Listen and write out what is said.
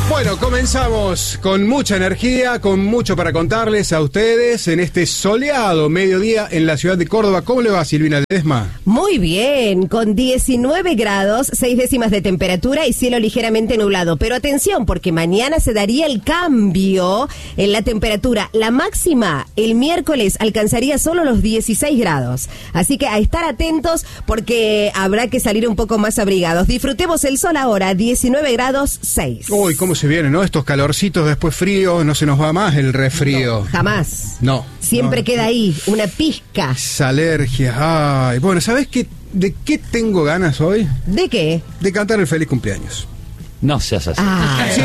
Bueno, comenzamos con mucha energía, con mucho para contarles a ustedes en este soleado mediodía en la ciudad de Córdoba. ¿Cómo le va, Silvina Ledesma? Muy bien, con 19 grados, 6 décimas de temperatura y cielo ligeramente nublado. Pero atención, porque mañana se daría el cambio en la temperatura. La máxima el miércoles alcanzaría solo los 16 grados. Así que a estar atentos porque habrá que salir un poco más abrigados. Disfrutemos el sol ahora, 19 grados 6. Uy, cómo se viene, ¿no? Estos calorcitos, después frío, no se nos va más el resfrío. No, jamás. No. Siempre no. Queda ahí, una pizca. Esa alergia. Ay, bueno, ¿sabés qué? ¿De qué tengo ganas hoy? ¿De qué? De cantar el feliz cumpleaños. No seas así. Sí,